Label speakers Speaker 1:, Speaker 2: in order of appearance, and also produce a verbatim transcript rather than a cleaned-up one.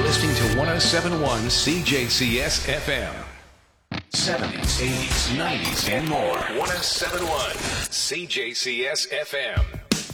Speaker 1: listening to one oh seven point one C J C S F M. seventies, eighties, nineties, and more. one oh seven point one C J C S F M.